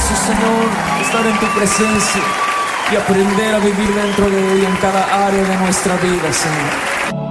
gozo, Señor, estar en tu presencia y aprender a vivir dentro de ella en cada área de nuestra vida, Señor.